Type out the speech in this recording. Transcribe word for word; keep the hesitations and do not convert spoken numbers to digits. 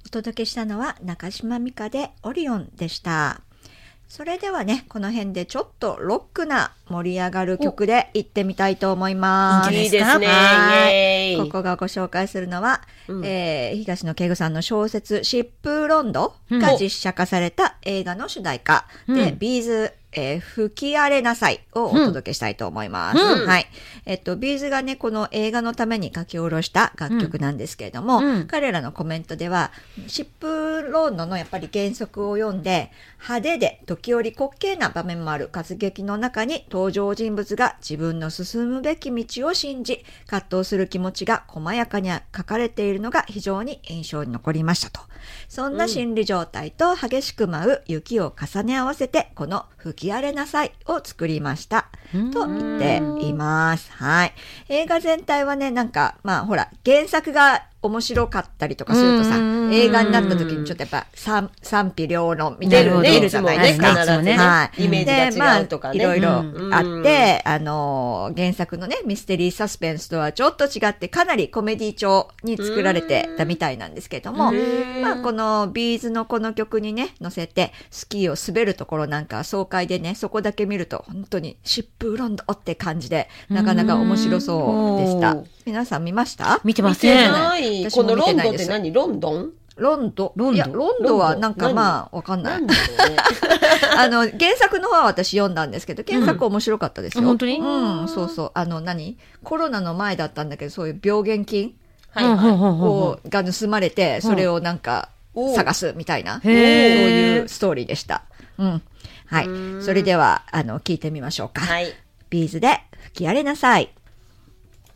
お届けしたのは中島美嘉でオリオンでした。それではね、この辺でちょっとロックな盛り上がる曲で行ってみたいと思います。 いいですね。 はい。 イエーイ。 ここがご紹介するのは、 うんえー、東野圭吾さんの小説疾風ロンドが実写化された映画の主題歌、うん、で、ビーズ、えー、吹き荒れなさいをお届けしたいと思います。 うん、 はい。えっと、ビーズがね、この映画のために書き下ろした楽曲なんですけれども、 うん、 彼らのコメントでは、疾風ロンドのやっぱり原則を読んで、派手で時折滑稽な場面もある活劇の中に登場人物が自分の進むべき道を信じ、葛藤する気持ちが細やかに書かれているのが非常に印象に残りましたと。そんな心理状態と激しく舞う雪を重ね合わせて、この吹き荒れなさいを作りました。と言っています。はい。映画全体はね、なんか、まあほら、原作が面白かったりとかするとさ、映画になった時にちょっとやっぱ賛賛否両論みたいなの出るじゃないですか。 ね、 はい。 イメージが違うとかね。 で、まあ、いろいろあって、あの、原作のね、ミステリーサスペンスとはちょっと違って、かなりコメディ調に作られてたみたいなんですけれども、まあ、このビーズのこの曲にね、乗せて、スキーを滑るところなんか爽快でね、そこだけ見ると、本当に疾風ロンドって感じで、なかなか面白そうでした。皆さん見ました？ 見てません。このロンドンって何？ロンドン？ ロンドン。いや、ロンドンはなんかまあ、わかんない。あの、原作の方は私読んだんですけど、原作面白かったですよ。 本当に？ うん、そうそう。あの、何？コロナの前だったんだけど、そういう病原菌をが盗まれて、それをなんか探すみたいな、そういうストーリーでした。うん。はい。それでは、あの、聞いてみましょうか。はい。ビーズで吹き荒れなさい。